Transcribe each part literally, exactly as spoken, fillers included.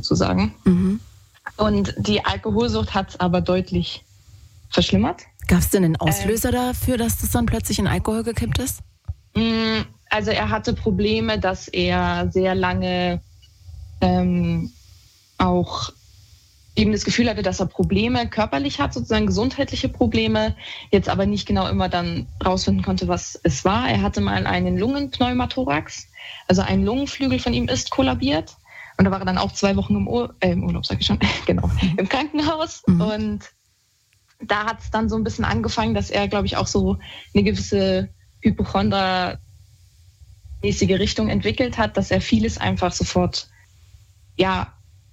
sozusagen. Mhm. Und die Alkoholsucht hat es aber deutlich verschlimmert. Gab es denn einen Auslöser ähm, dafür, dass das dann plötzlich in Alkohol gekippt ist? Also er hatte Probleme, dass er sehr lange ähm, auch eben das Gefühl hatte, dass er Probleme körperlich hat, sozusagen gesundheitliche Probleme, jetzt aber nicht genau immer dann rausfinden konnte, was es war. Er hatte mal einen Lungenpneumothorax, also ein Lungenflügel von ihm ist kollabiert. Und da war er dann auch zwei Wochen im, Ur- äh, im Urlaub, sag ich schon, genau, im Krankenhaus. Mhm. Und da hat es dann so ein bisschen angefangen, dass er, glaube ich, auch so eine gewisse Hypochonder-mäßige Richtung entwickelt hat, dass er vieles einfach sofort, ja,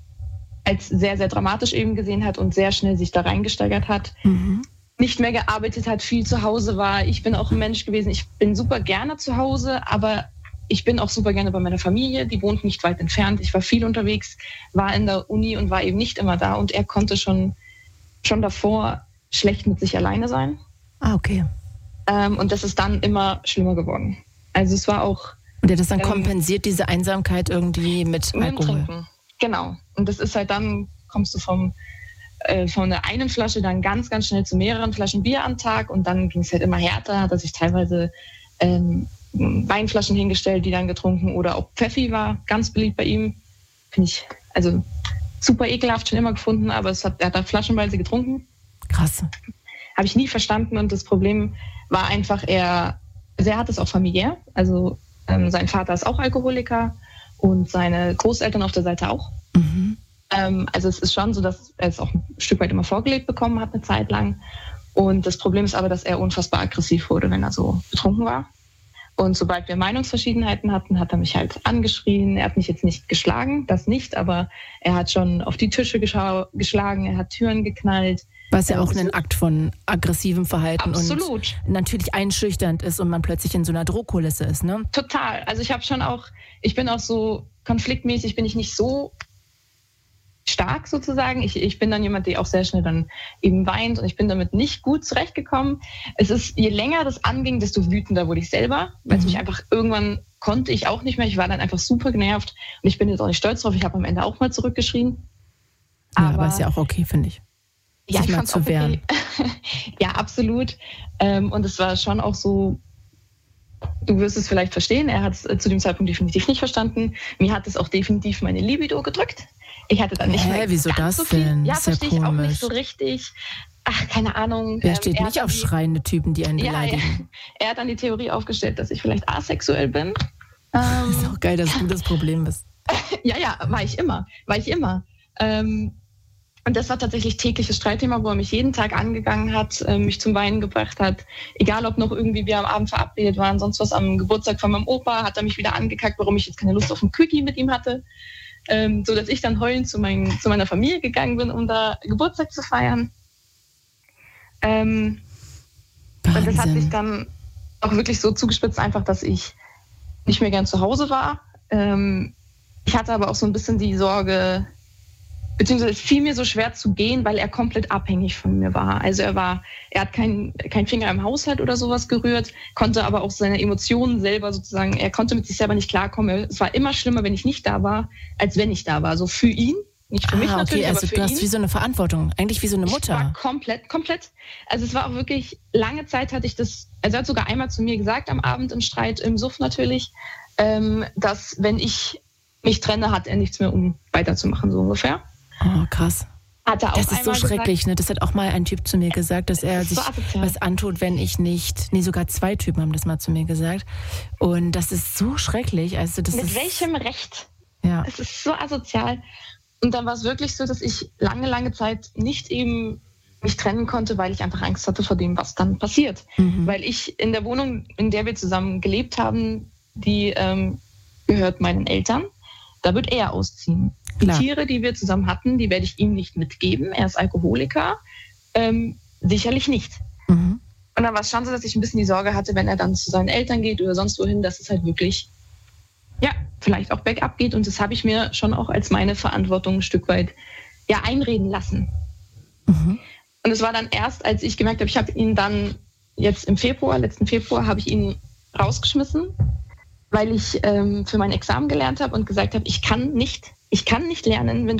als sehr, sehr dramatisch eben gesehen hat und sehr schnell sich da reingesteigert hat. Mhm. Nicht mehr gearbeitet hat, viel zu Hause war. Ich bin auch ein Mensch gewesen, ich bin super gerne zu Hause, aber ich bin auch super gerne bei meiner Familie. Die wohnt nicht weit entfernt. Ich war viel unterwegs, war in der Uni und war eben nicht immer da. Und er konnte schon, schon davor schlecht mit sich alleine sein. Ah, okay. Ähm, und das ist dann immer schlimmer geworden. Also es war auch... Und er hat das dann ähm, kompensiert, diese Einsamkeit irgendwie mit, mit Alkohol? Trinken. Genau. Und das ist halt dann, kommst du vom, äh, von der einen Flasche dann ganz, ganz schnell zu mehreren Flaschen Bier am Tag und dann ging es halt immer härter, hat er sich teilweise ähm, Weinflaschen hingestellt, die dann getrunken oder auch Pfeffi war ganz beliebt bei ihm. Finde ich, also super ekelhaft schon immer gefunden, aber es hat, er hat da flaschenweise getrunken. Krass. Habe ich nie verstanden und das Problem war einfach, er, also er hat es auch familiär, also ähm, sein Vater ist auch Alkoholiker. Und seine Großeltern auf der Seite auch. Mhm. Ähm, also es ist schon so, dass er es auch ein Stück weit immer vorgelebt bekommen hat, eine Zeit lang. Und das Problem ist aber, dass er unfassbar aggressiv wurde, wenn er so betrunken war. Und sobald wir Meinungsverschiedenheiten hatten, hat er mich halt angeschrien. Er hat mich jetzt nicht geschlagen, das nicht, aber er hat schon auf die Tische gescha- geschlagen, er hat Türen geknallt. Was ja auch ein Akt von aggressivem Verhalten Absolut. Und natürlich einschüchternd ist und man plötzlich in so einer Drohkulisse ist, ne? Total. Also ich habe schon auch, ich bin auch so konfliktmäßig, bin ich nicht so stark sozusagen. Ich, ich bin dann jemand, der auch sehr schnell dann eben weint und ich bin damit nicht gut zurechtgekommen. Es ist, je länger das anging, desto wütender wurde ich selber, weil es mhm. mich einfach irgendwann konnte ich auch nicht mehr. Ich war dann einfach super genervt und ich bin jetzt auch nicht stolz drauf. Ich habe am Ende auch mal zurückgeschrien. Aber, ja, aber ist ja auch okay, finde ich. Ja, ich fand es auch okay. Ja, absolut. Und es war schon auch so, du wirst es vielleicht verstehen, er hat es zu dem Zeitpunkt definitiv nicht verstanden. Mir hat es auch definitiv meine Libido gedrückt. Ich hatte dann nicht Hä, mehr wieso ganz das so viel. denn? Ja, ist ja verstehe ich auch nicht so richtig. Ach, keine Ahnung. Wer steht ähm, nicht auf die, schreiende Typen, die einen beleidigen? Ja, er hat dann die Theorie aufgestellt, dass ich vielleicht asexuell bin. Ähm, ist auch geil, dass du das Problem bist. Ja, ja, war ich immer. War ich immer. Ähm, Und das war tatsächlich tägliches Streitthema, wo er mich jeden Tag angegangen hat, mich zum Weinen gebracht hat. Egal, ob noch irgendwie wir am Abend verabredet waren, sonst was am Geburtstag von meinem Opa, hat er mich wieder angekackt, warum ich jetzt keine Lust auf ein Quickie mit ihm hatte. Ähm, so dass ich dann heulend zu, mein, zu meiner Familie gegangen bin, um da Geburtstag zu feiern. Ähm, und das hat sich dann auch wirklich so zugespitzt, einfach, dass ich nicht mehr gern zu Hause war. Ähm, ich hatte aber auch so ein bisschen die Sorge, beziehungsweise es fiel mir so schwer zu gehen, weil er komplett abhängig von mir war. Also er war, er hat keinen kein Finger im Haushalt oder sowas gerührt, konnte aber auch seine Emotionen selber sozusagen, er konnte mit sich selber nicht klarkommen. Es war immer schlimmer, wenn ich nicht da war, als wenn ich da war. So für ihn, nicht für ah, mich natürlich, okay, also aber für du ihn. hast wie so eine Verantwortung, eigentlich wie so eine Mutter. Ich war komplett, komplett. Also es war auch wirklich, lange Zeit hatte ich das, also er hat sogar einmal zu mir gesagt, am Abend im Streit, im Suff natürlich, ähm, dass wenn ich mich trenne, hat er nichts mehr, um weiterzumachen, so ungefähr. Oh, krass. Hat er auch das ist so schrecklich, gesagt, ne? Das hat auch mal ein Typ zu mir gesagt, dass er sich so was antut, wenn ich nicht, nee, sogar zwei Typen haben das mal zu mir gesagt. Und das ist so schrecklich. Also das Mit ist, welchem Recht? Ja. Es ist so asozial. Und dann war es wirklich so, dass ich lange, lange Zeit nicht eben mich trennen konnte, weil ich einfach Angst hatte vor dem, was dann passiert. Mhm. Weil ich in der Wohnung, in der wir zusammen gelebt haben, die ähm, gehört meinen Eltern. Da wird er ausziehen. Die Klar. Tiere, die wir zusammen hatten, die werde ich ihm nicht mitgeben. Er ist Alkoholiker. Ähm, sicherlich nicht. Mhm. Und dann war es schon so, dass ich ein bisschen die Sorge hatte, wenn er dann zu seinen Eltern geht oder sonst wohin, dass es halt wirklich, ja, vielleicht auch bergab geht. Und das habe ich mir schon auch als meine Verantwortung ein Stück weit, ja, einreden lassen. Mhm. Und es war dann erst, als ich gemerkt habe, ich habe ihn dann jetzt im Februar, letzten Februar, habe ich ihn rausgeschmissen, weil ich ähm, für mein Examen gelernt habe und gesagt habe, ich kann nicht, ich kann nicht lernen, wenn du